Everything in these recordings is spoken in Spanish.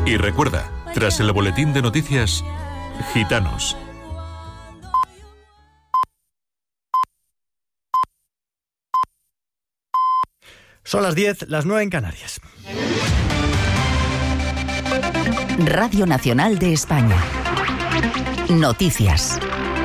Y recuerda, tras el boletín de noticias, Gitanos. Son las 10, las 9 en Canarias. Radio Nacional de España. Noticias.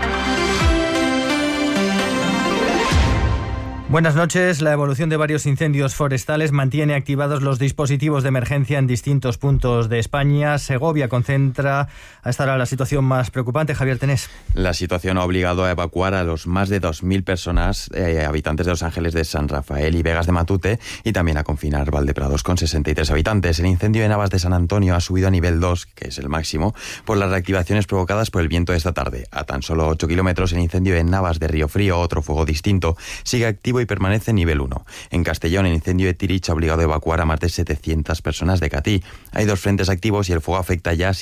Buenas noches. La evolución de varios incendios forestales mantiene activados los dispositivos de emergencia en distintos puntos de España. Segovia concentra a esta hora la situación más preocupante. Javier Tenés. La situación ha obligado a evacuar a los más de 2.000 personas, habitantes de Los Ángeles de San Rafael y Vegas de Matute, y también a confinar Valdeprados con 63 habitantes. El incendio de Navas de San Antonio ha subido a nivel 2, que es el máximo, por las reactivaciones provocadas por el viento de esta tarde. A tan solo 8 kilómetros, el incendio de Navas de Río Frío, otro fuego distinto, sigue activo y permanece en nivel 1. En Castellón, el incendio de Tirich ha obligado a evacuar a más de 700 personas de Catí. Hay 2 frentes activos y el fuego afecta ya a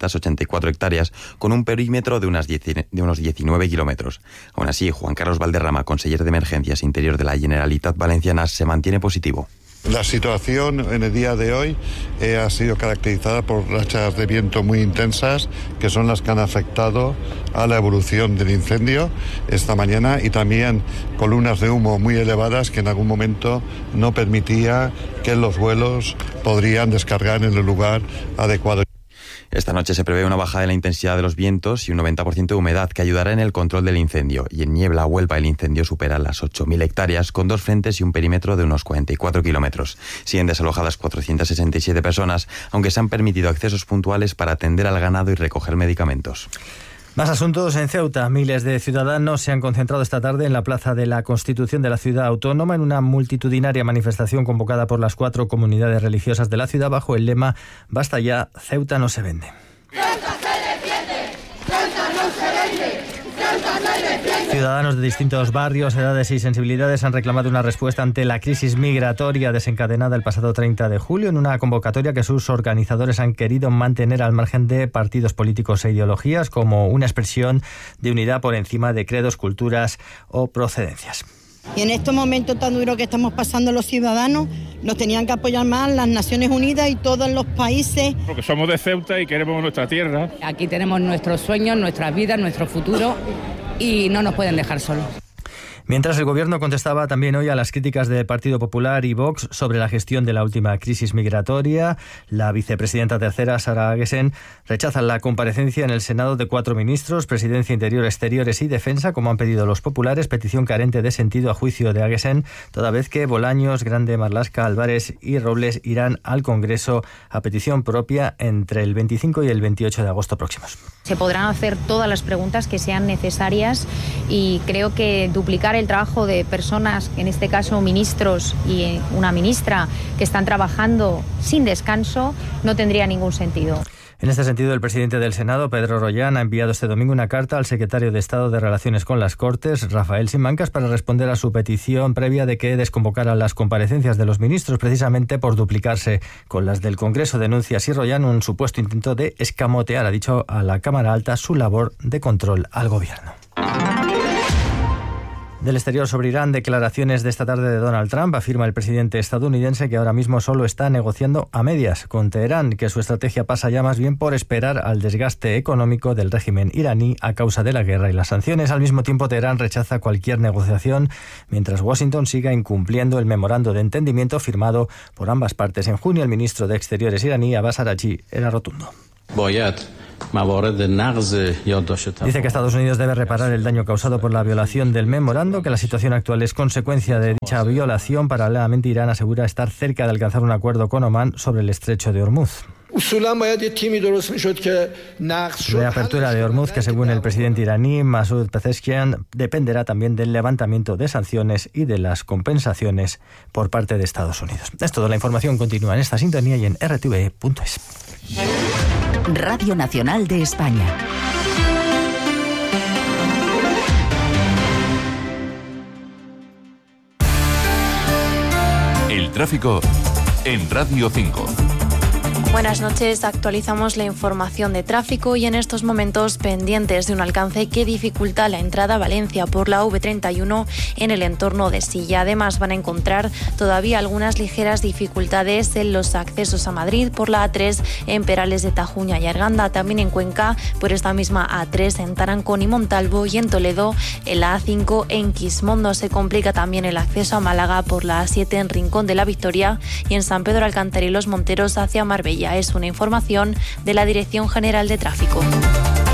684 hectáreas con un perímetro de unos 19 kilómetros. Aún así, Juan Carlos Valderrama, conseller de Emergencias Interior de la Generalitat Valenciana, se mantiene positivo. La situación en el día de hoy ha sido caracterizada por rachas de viento muy intensas, que son las que han afectado a la evolución del incendio esta mañana, y también columnas de humo muy elevadas que en algún momento no permitía que los vuelos podrían descargar en el lugar adecuado. Esta noche se prevé una bajada de la intensidad de los vientos y un 90% de humedad que ayudará en el control del incendio. Y en Niebla, Huelva, el incendio supera las 8.000 hectáreas con 2 frentes y un perímetro de unos 44 kilómetros. Siguen desalojadas 467 personas, aunque se han permitido accesos puntuales para atender al ganado y recoger medicamentos. Más asuntos en Ceuta. Miles de ciudadanos se han concentrado esta tarde en la Plaza de la Constitución de la ciudad autónoma en una multitudinaria manifestación convocada por las 4 comunidades religiosas de la ciudad bajo el lema «Basta ya, Ceuta no se vende». ¡Ceuta se defiende! ¡Ceuta no se vende! ¡Ceuta no se defiende! Ciudadanos de distintos barrios, edades y sensibilidades han reclamado una respuesta ante la crisis migratoria desencadenada el pasado 30 de julio en una convocatoria que sus organizadores han querido mantener al margen de partidos políticos e ideologías como una expresión de unidad por encima de credos, culturas o procedencias. Y en estos momentos tan duros que estamos pasando los ciudadanos, nos tenían que apoyar más las Naciones Unidas y todos los países. Porque somos de Ceuta y queremos nuestra tierra. Aquí tenemos nuestros sueños, nuestras vidas, nuestro futuro y no nos pueden dejar solos. Mientras el Gobierno contestaba también hoy a las críticas del Partido Popular y Vox sobre la gestión de la última crisis migratoria, la vicepresidenta tercera, Sara Agesen, rechaza la comparecencia en el Senado de 4 ministros, Presidencia, Interior, Exteriores y Defensa, como han pedido los populares, petición carente de sentido a juicio de Agesen, toda vez que Bolaños, Grande, Marlaska, Álvarez y Robles irán al Congreso a petición propia entre el 25 y el 28 de agosto próximos. Se podrán hacer todas las preguntas que sean necesarias y creo que duplicar el trabajo de personas, en este caso ministros y una ministra, que están trabajando sin descanso, no tendría ningún sentido. En este sentido, el presidente del Senado, Pedro Rollán, ha enviado este domingo una carta al secretario de Estado de Relaciones con las Cortes, Rafael Simancas, para responder a su petición previa de que desconvocaran las comparecencias de los ministros, precisamente por duplicarse con las del Congreso. Denuncia así Rollán un supuesto intento de escamotear, ha dicho a la Cámara Alta, su labor de control al Gobierno. Del exterior sobre Irán, declaraciones de esta tarde de Donald Trump. Afirma el presidente estadounidense que ahora mismo solo está negociando a medias con Teherán, que su estrategia pasa ya más bien por esperar al desgaste económico del régimen iraní a causa de la guerra y las sanciones. Al mismo tiempo, Teherán rechaza cualquier negociación, mientras Washington siga incumpliendo el memorando de entendimiento firmado por ambas partes. En junio, el ministro de Exteriores iraní, Abbas Araghchi, era rotundo. Dice que Estados Unidos debe reparar el daño causado por la violación del memorando, que la situación actual es consecuencia de dicha violación. Paralelamente, Irán asegura estar cerca de alcanzar un acuerdo con Omán sobre el estrecho de Hormuz. Reapertura de Hormuz, que según el presidente iraní Masoud Pezeshkian dependerá también del levantamiento de sanciones y de las compensaciones por parte de Estados Unidos. Es todo. La información continúa en esta sintonía y en rtve.es. Radio Nacional de España. El tráfico en Radio 5. Buenas noches, actualizamos la información de tráfico y en estos momentos pendientes de un alcance que dificulta la entrada a Valencia por la V31 en el entorno de Silla. Además van a encontrar todavía algunas ligeras dificultades en los accesos a Madrid por la A3 en Perales de Tajuña y Arganda, también en Cuenca por esta misma A3 en Tarancón y Montalvo y en Toledo en la A5 en Quismondo. Se complica también el acceso a Málaga por la A7 en Rincón de la Victoria y en San Pedro Alcántara y Los Monteros hacia Marbella. Es una información de la Dirección General de Tráfico.